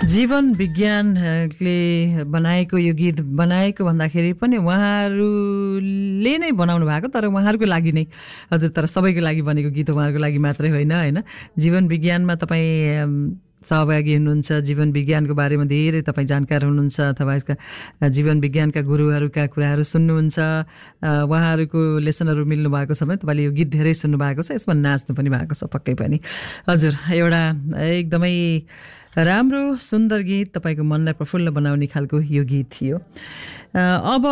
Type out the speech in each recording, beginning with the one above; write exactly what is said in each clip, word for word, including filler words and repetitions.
जीवन विज्ञानले बनाएको यो गीत बनाएको भन्दाखेरि पनि उहाँहरूले नै बनाउनु भएको, तर उहाँहरूको लागि नै हजुर, तर सबैको लागि बनेको गीत उहाँहरूको लागि मात्रै होइन होइन जीवन विज्ञानमा तपाईँ सहभागी हुनुहुन्छ, जीवन विज्ञानको बारेमा धेरै तपाईँ जानकार हुनुहुन्छ अथवा यसका जीवन विज्ञानका गुरुहरूका कुराहरू सुन्नुहुन्छ, उहाँहरूको लेसनहरू मिल्नु भएको छ भने तपाईँले यो गीत धेरै सुन्नुभएको छ, यसमा नाच्नु पनि भएको छ पक्कै पनि। हजुर, एउटा एकदमै राम्रो सुन्दर गीत, तपाईँको मनलाई प्रफुल्ल बनाउने खालको यो गीत थियो। अब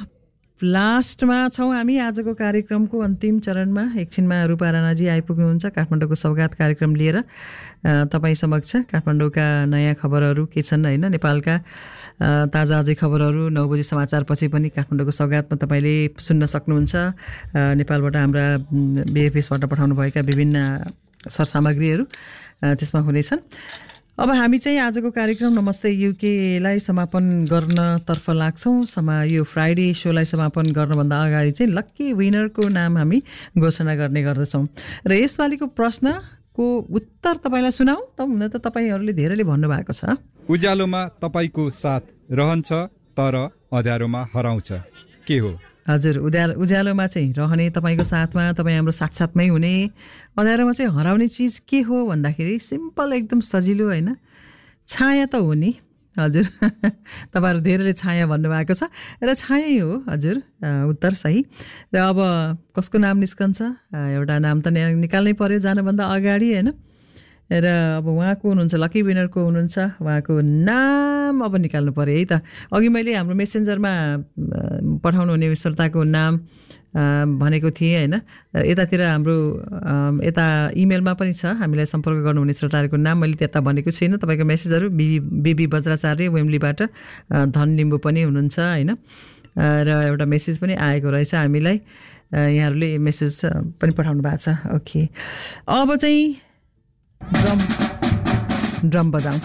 लास्टमा छौँ हामी आजको कार्यक्रमको अन्तिम चरणमा। एकछिनमा रूपा राणाजी आइपुग्नुहुन्छ काठमाडौँको सौगात कार्यक्रम लिएर तपाईँ समक्ष। काठमाडौँका नयाँ खबरहरू के छन् होइन, नेपालका ताजा अझै खबरहरू नौ बजी समाचारपछि पनि काठमाडौँको सौगातमा तपाईँले सुन्न सक्नुहुन्छ। नेपालबाट हाम्रा बिएफएसबाट पठाउनुभएका विभिन्न सरसामग्रीहरू त्यसमा हुनेछन्। अब हामी चाहिँ आजको कार्यक्रम नमस्ते युकेलाई समापन गर्नतर्फ लाग्छौँ। समा यो फ्राइडे सोलाई समापन गर्नभन्दा अगाडि चाहिँ लक्की विनरको नाम हामी घोषणा गर्ने गर्दछौँ र यसपालिको प्रश्नको उत्तर तपाईँलाई सुनाऊ त। हुन त तपाईँहरूले धेरैले भन्नुभएको छ, उज्यालोमा तपाईँको साथ रहन्छ तर अँध्यारोमा हराउँछ, के हो? हजुर, उज्यालो उज्यालोमा चाहिँ रहने, तपाईँको साथमा, तपाईँ हाम्रो साथसाथमै हुने, अँध्यारोमा चाहिँ हराउने चिज के हो भन्दाखेरि सिम्पल एकदम सजिलो होइन, छाया त हो नि। हजुर, तपाईँहरू धेरैले छाया भन्नुभएको छ र छायै हो हजुर उत्तर सही। र अब कसको नाम निस्कन्छ, एउटा नाम त निकाल्नै पर्यो जानुभन्दा अगाडि होइन। र अब उहाँको हुनुहुन्छ लकी विनरको हुनुहुन्छ, उहाँको नाम अब निकाल्नु पर्यो है त। अघि मैले हाम्रो मेसेन्जरमा पठाउनु हुने श्रोताको नाम भनेको थिएँ होइन, यतातिर हाम्रो यता इमेलमा पनि छ हामीलाई सम्पर्क गर्नुहुने श्रोताहरूको नाम, मैले त्यता भनेको छुइनँ। तपाईँको मेसेजहरू बिबी बिबी वज्राचार्य वेम्लीबाट धन लिम्बू पनि हुनुहुन्छ होइन, र एउटा मेसेज पनि आएको रहेछ हामीलाई, यहाँहरूले मेसेज पनि पठाउनु भएको छ। ओके, अब चाहिँ ड्रम ड्रम बजाउँ।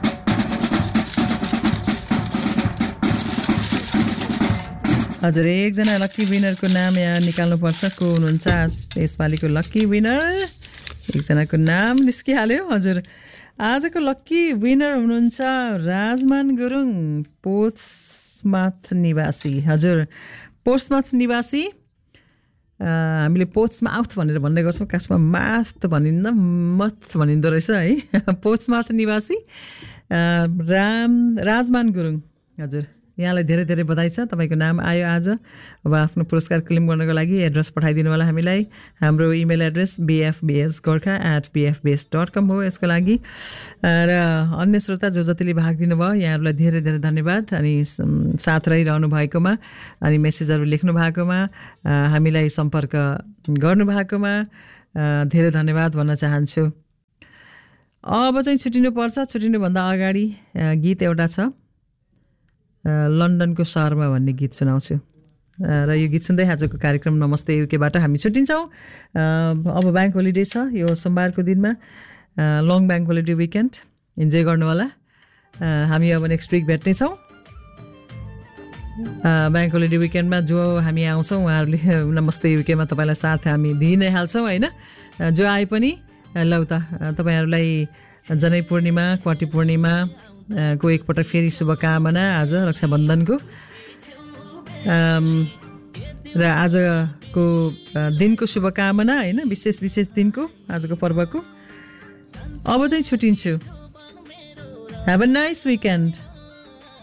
हजुर, एकजना लक्की विनरको नाम यहाँ निकाल्नुपर्छ। को हुनुहुन्छ यसपालिको लक्की विनर? एकजनाको नाम निस्किहाल्यो। हजुर, आजको लक्की विनर हुनुहुन्छ राजमान गुरुङ, पोर्ट्समाउथ निवासी। हजुर, पोर्ट्समाउथ निवासी, हामीले पोर्ट्समाउथ भनेर भन्ने गर्छौँ, खासमा माथ भनिन्न मथ भनिँदो रहेछ है। पोर्ट्समाउथ निवासी राम राजमान गुरुङ, हजुर यहाँलाई धेरै धेरै बधाई छ, तपाईँको नाम आयो आज। अब आफ्नो पुरस्कार क्लेम गर्नको लागि एड्रेस पठाइदिनु होला हामीलाई। हाम्रो email address बिएफबिएस Gorkha at बिएफबिएस dot कम हो यसको लागि। र अन्य श्रोता जो जतिले भाग लिनुभयो यहाँहरूलाई धेरै धेरै धन्यवाद, अनि साथ रहिरहनु भएकोमा, अनि मेसेजहरू लेख्नु भएकोमा, हामीलाई सम्पर्क गर्नुभएकोमा धेरै धन्यवाद भन्न चाहन्छु। अब चाहिँ छुट्टिनुपर्छ, छुट्टिनुभन्दा अगाडि गीत एउटा छ, लन्डनको सहरमा भन्ने गीत सुनाउँछु, र यो गीत सुन्दै आजको कार्यक्रम नमस्ते युकेबाट हामी छुट्टिन्छौँ। अब ब्याङ्क होलिडे छ यो सोमबारको दिनमा, long bank holiday weekend enjoy गर्नु होला। हामी अब नेक्स्ट विक भेट्नेछौँ ब्याङ्क होलिडे विकेन्डमा। जो हामी आउँछौँ उहाँहरूले नमस्ते युकेमा तपाईँलाई साथ हामी दिइ नै हाल्छौँ होइन। जो आए पनि लौ त तपाईँहरूलाई जनै पूर्णिमा, क्वाटी पूर्णिमा को एकपटक फेरि शुभकामना आज रक्षाबन्धनको, र आजको दिनको शुभकामना होइन, विशेष विशेष दिनको आजको पर्वको। अब चाहिँ छुट्टिन्छु। Have a nice weekend.